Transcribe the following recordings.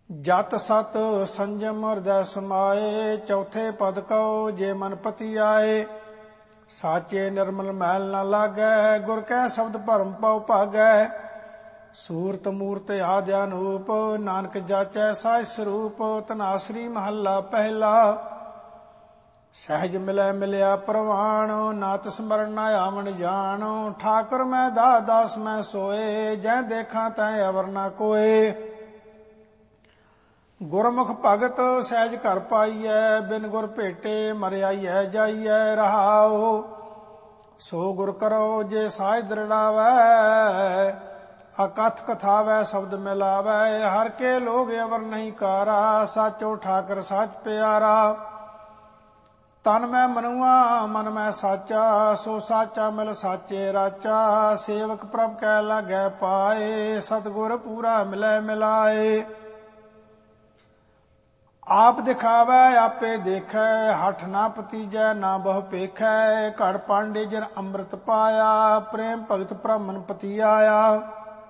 ਜਤ ਸਤ ਸੰਜਮ ਹਿਰਦੈ ਸਮਾਏ। ਚੌਥੇ ਪਦ ਕਉ ਜੇ ਮਨ ਪਤੀ ਆਏ। ਸਾਚੇ ਨਿਰਮਲ ਮੈਲ ਨ ਲਾਗੈ। ਗੁਰ ਕੈ ਸ਼ਬਦ ਭਰਮ ਪਉ ਭਾਗੈ। ਸੂਰਤ ਮੂਰਤ ਆਦਿ ਅਨੂਪ। ਨਾਨਕ ਜਾਚੈ ਸਾਜ ਸਰੂਪ। ਧਨਾਸਰੀ ਮਹੱਲਾ ਪਹਿਲਾ। ਸਹਿਜ ਮਿਲੈ ਮਿਲਿਆ ਪ੍ਰਵਾਣ। ਨਾਤ ਸਮਰਨ ਨ ਆਵਣ ਜਾਣ। ਠਾਕੁਰ ਮੈਂ ਦਾਸ ਮੈਂ ਸੋਏ। ਜੈ ਦੇਖਾਂ ਤੈ ਅਵਰ ਨ ਕੋਏ। ਗੁਰਮੁਖ ਭਗਤ ਸਹਿਜ ਘਰ ਪਾਈਐ। ਬਿਨ ਗੁਰ ਭੇਟੇ ਮਰਿਆਈਐ ਜਾਈਐ ਰਹਾਉ। ਸੋ ਗੁਰ ਕਰੋ ਜੇ ਸਾਜ ਦ੍ਰਿੜਾਵੈ। ਅਕਥ ਕਥਾਵੈ ਸ਼ਬਦ ਮਿਲਾਵੈ। ਹਰ ਕੇ ਲੋਗ ਅਵਰ ਨਹੀਂ ਕਾਰਾ। ਸਾਚੋ ਠਾਕਰ ਸਾਚ ਪਿਆਰਾ। ਤਨ ਮੈਂ ਮਨੁਆ ਮਨ ਮੈਂ ਸਾਚਾ। ਸੋ ਸਾਚਾ ਮਿਲ ਸਾਚੇ ਰਾਚਾ। ਸੇਵਕ ਪ੍ਰਭ ਕੈ ਲਾਗੈ ਪਾਏ। ਸਤਿਗੁਰ ਪੂਰਾ ਮਿਲੈ ਮਿਲਾਏ। ਆਪ ਦਿਖਾਵੈ ਆਪੇ ਦੇਖੈ। ਹਠ ਨਾ ਪਤੀਜੈ ਨਾ ਬਹੁ ਪੇਖੈ। ਘੜ ਪਾਂਡੇ ਜਿਨ ਅੰਮ੍ਰਿਤ ਪਾਇਆ। ਪ੍ਰੇਮ ਭਗਤ ਬ੍ਰਾਹਮਣ ਪਤੀ ਆਇਆ।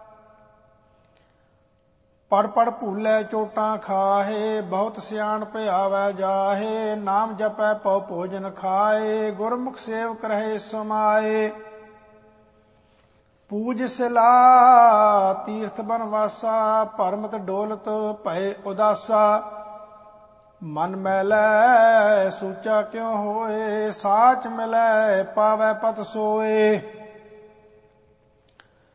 ਪੜ ਪੜ ਭੂਲੇ ਚੋਟਾਂ ਖਾਹੇ। ਬਹੁਤ ਸਿਆਣਪ ਆਵੈ ਜਾਹੇ। ਨਾਮ ਜਪੈ ਪਉ ਭੋਜਨ ਖਾਏ। ਗੁਰਮੁਖ ਸੇਵਕ ਰਹੇ ਸਮਾਏ। ਪੂਜ ਸਿਲਾ ਤੀਰਥ ਬਨਵਾਸਾ। ਭਰਮਤ ਡੋਲਤ ਭਏ ਉਦਾਸਾ। ਮਨ ਮੈਲੈ ਸੂਚਾ ਕਿਉ ਹੋਏ। ਸਾਚ ਮਿਲੈ ਪਾਵੈ ਪਤ ਸੋਏ।